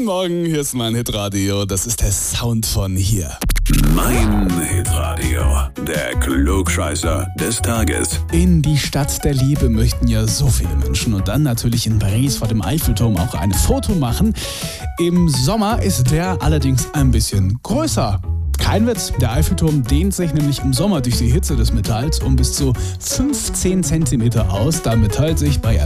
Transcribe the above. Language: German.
Morgen, hier ist mein Hitradio. Das ist der Sound von hier. Mein Hitradio, der Klugscheißer des Tages. In die Stadt der Liebe möchten ja so viele Menschen und dann natürlich in Paris vor dem Eiffelturm auch ein Foto machen. Im Sommer ist der allerdings ein bisschen größer. Kein Witz, der Eiffelturm dehnt sich nämlich im Sommer durch die Hitze des Metalls um bis zu 15 cm aus, da Metall sich bei